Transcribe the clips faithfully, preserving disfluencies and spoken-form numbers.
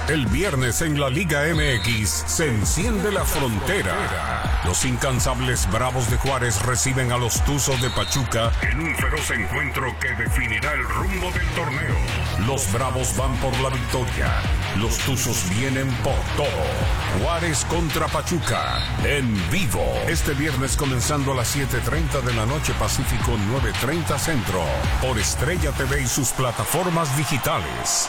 El viernes en la Liga M X se enciende la frontera. Los incansables Bravos de Juárez reciben a los Tuzos de Pachuca en un feroz encuentro que definirá el rumbo del torneo. Los Bravos van por la victoria. Los Tuzos vienen por todo. Juárez contra Pachuca en vivo. Este viernes comenzando a las siete treinta de la noche Pacífico, nueve treinta Centro. Por Estrella T V y sus plataformas digitales.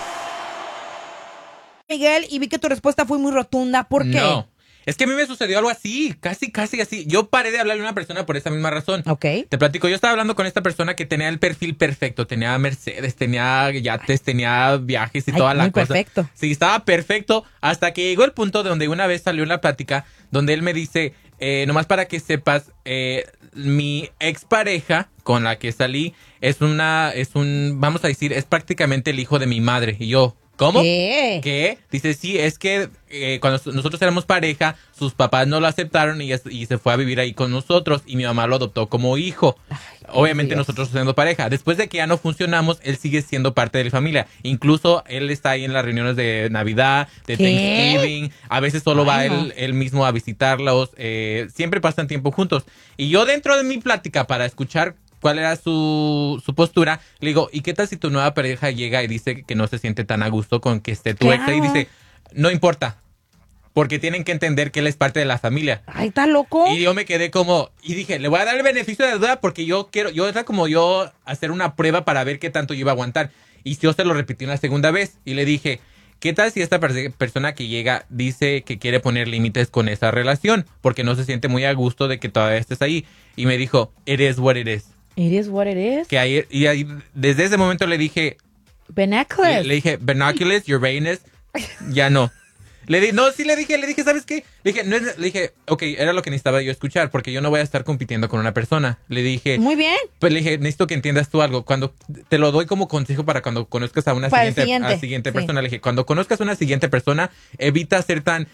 Miguel, y vi que tu respuesta fue muy rotunda. ¿Por qué? No. Es que a mí me sucedió algo así, casi, casi así. Yo paré de hablarle a una persona por esa misma razón. Ok. Te platico, yo estaba hablando con esta persona que tenía el perfil perfecto. Tenía Mercedes, tenía yates, tenía viajes y Ay, toda la muy cosa. perfecto. Sí, estaba perfecto hasta que llegó el punto donde una vez salió una plática donde él me dice, eh, nomás para que sepas, eh, mi expareja con la que salí es una, es un, vamos a decir, es prácticamente el hijo de mi madre. Y yo... ¿Cómo? ¿Qué? ¿Qué? Dice, sí, es que eh, cuando nosotros éramos pareja, sus papás no lo aceptaron y, y se fue a vivir ahí con nosotros y mi mamá lo adoptó como hijo. Ay, obviamente Dios. Nosotros siendo pareja. Después de que ya no funcionamos, él sigue siendo parte de la familia. Incluso él está ahí en las reuniones de Navidad, de ¿Qué? Thanksgiving. A veces solo Ay, va no. él, él mismo a visitarlos. Eh, siempre pasan tiempo juntos. Y yo dentro de mi plática para escuchar cuál era su, su postura, le digo, ¿y qué tal si tu nueva pareja llega y dice que no se siente tan a gusto con que esté tu ex? Y dice, no importa, porque tienen que entender que él es parte de la familia. Ay, ¿está loco? Y yo me quedé como, y dije, le voy a dar el beneficio de la duda porque yo quiero, yo era como yo hacer una prueba para ver qué tanto yo iba a aguantar. Y yo se lo repetí una segunda vez y le dije, ¿qué tal si esta per- persona que llega dice que quiere poner límites con esa relación? Porque no se siente muy a gusto de que todavía estés ahí. Y me dijo, it is what it is. It is what it is. Que ahí, y ahí, desde ese momento le dije, Binoculars. le, le dije, binoculars, your Venus, ya no. Le di, no, sí le dije, le dije, ¿sabes qué? Le dije, no es, le dije, ok, era lo que necesitaba yo escuchar, porque yo no voy a estar compitiendo con una persona. Le dije, Muy bien. pues le dije, necesito que entiendas tú algo. Cuando te lo doy como consejo para cuando conozcas a una Para el siguiente, siguiente. a siguiente Sí. persona, le dije, cuando conozcas a una siguiente persona, evita ser tan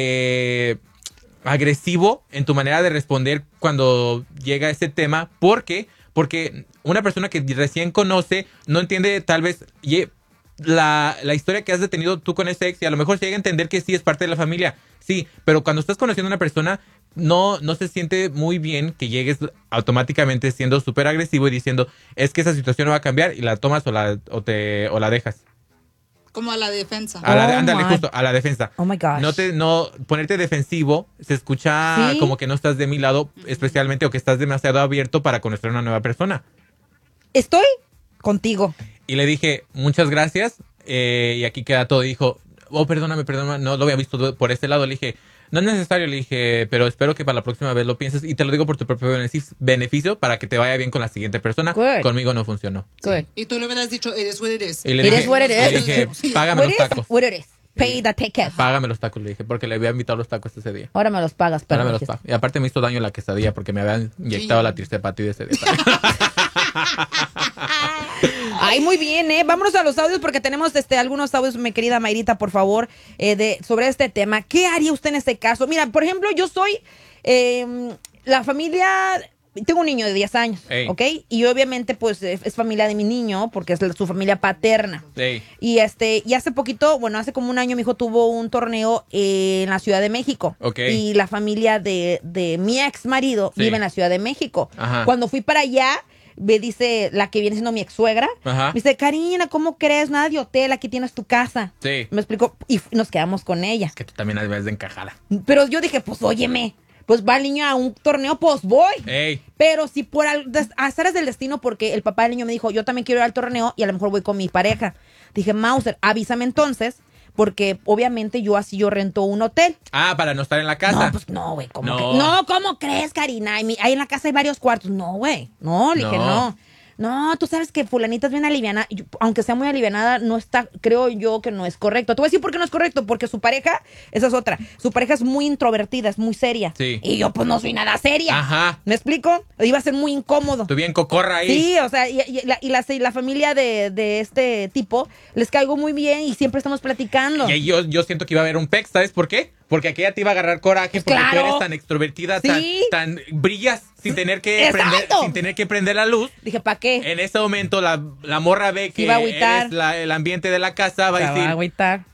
eh, agresivo en tu manera de responder cuando llega ese tema, porque porque una persona que recién conoce no entiende tal vez ye- la, la historia que has tenido tú con ese ex y a lo mejor se llega a entender que sí es parte de la familia, sí, pero cuando estás conociendo a una persona no, no se siente muy bien que llegues automáticamente siendo súper agresivo y diciendo es que esa situación no va a cambiar y la tomas o la, o te, o la dejas. Como a la defensa. A la de- Oh, ándale, my- justo, a la defensa. Oh, my gosh. No te, no, ponerte defensivo se escucha Sí. como que no estás de mi lado, especialmente, o que estás demasiado abierto para conocer a una nueva persona. Estoy contigo. Y le dije, muchas gracias, eh, y aquí queda todo. Y dijo, oh, perdóname, perdóname, no lo había visto por este lado. Le dije, no es necesario, le dije, pero espero que para la próxima vez lo pienses, y te lo digo por tu propio beneficio, beneficio para que te vaya bien con la siguiente persona. Good. Conmigo no funcionó. Good. Y tú le hubieras dicho, it is what it is. Y le It dije, is what it le is. dije, págame What los it is, tacos. what it is. Pay the ticket. Págame los tacos, le dije, porque le había invitado los tacos ese día. Ahora me los pagas, pero Ahora me los pago. Y aparte me hizo daño la quesadilla porque me habían inyectado Sí. la tircepatida ese día. Ay, muy bien, ¿eh? Vámonos a los audios porque tenemos este algunos audios, mi querida Mayrita, por favor, eh, de sobre este tema. ¿Qué haría usted en este caso? Mira, por ejemplo, yo soy eh, la familia... Tengo un niño de diez años, Ey. ¿ok? Y obviamente, pues, es es familia de mi niño porque es la- su familia paterna. Ey. Y este, y hace poquito, bueno, hace como un año mi hijo tuvo un torneo eh, en la Ciudad de México. Ok. Y la familia de, de mi ex marido Sí. vive en la Ciudad de México. Ajá. Cuando fui para allá, me dice la que viene siendo mi ex suegra, Ajá. me dice, Karina, ¿cómo crees? Nada de hotel, aquí tienes tu casa. Sí. Me explicó, y f- nos quedamos con ella. Que tú también debes de encajada. Pero yo dije, pues óyeme, pues va el niño a un torneo, pues voy. Ey. Pero si por al- des- azares del destino, porque el papá del niño me dijo, yo también quiero ir al torneo y a lo mejor voy con mi pareja. Dije, Mauser, avísame entonces, porque obviamente yo así yo rento un hotel. Ah, para no estar en la casa. No, pues no, güey, ¿cómo No. que- no, ¿cómo crees, Karina? Ahí mi- ahí en la casa hay varios cuartos. No, güey, no, le dije, No. no. No, tú sabes que fulanita es bien alivianada. Yo- aunque sea muy alivianada, no está, creo yo que no es correcto. Te voy a decir por qué no es correcto, porque su pareja, esa es otra, su pareja es muy introvertida, es muy seria. Sí. Y yo pues no soy nada seria. Ajá. ¿Me explico? Iba a ser muy incómodo. Tú bien cocorra ahí. Sí, o sea, y, y la, y la, y la familia de, de este tipo les caigo muy bien y siempre estamos platicando. Y ahí yo, yo siento que iba a haber un pex, ¿sabes por qué? Porque aquella te iba a agarrar coraje porque Claro. tú eres tan extrovertida, Sí. tan, tan brillas sin tener que Exacto. prender, sin tener que prender la luz. Dije, ¿para qué? En ese momento la, la morra ve Se que iba a agüitar. eres la- el ambiente de la casa, va Se a va a decir, agüitar.